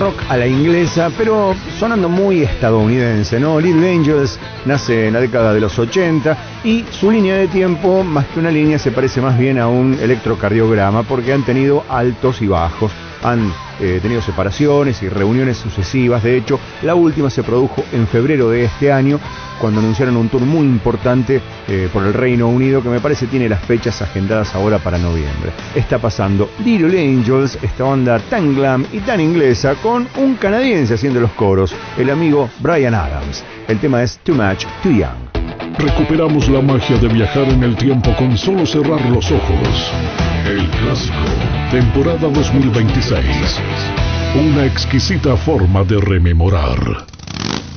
rock a la inglesa, pero sonando muy estadounidense, ¿no? Little Angels nace en la década de los 80 y su línea de tiempo, más que una línea, se parece más bien a un electrocardiograma, porque han tenido altos y bajos, han tenido separaciones y reuniones sucesivas. De hecho, la última se produjo en febrero de este año, cuando anunciaron un tour muy importante por el Reino Unido, que me parece tiene las fechas agendadas ahora para noviembre. Está pasando Little Angels, esta banda tan glam y tan inglesa, con un canadiense haciendo los coros, el amigo Bryan Adams. El tema es Too Much, Too Young. Recuperamos la magia de viajar en el tiempo con solo cerrar los ojos. El Clásico, temporada 2026. Una exquisita forma de rememorar.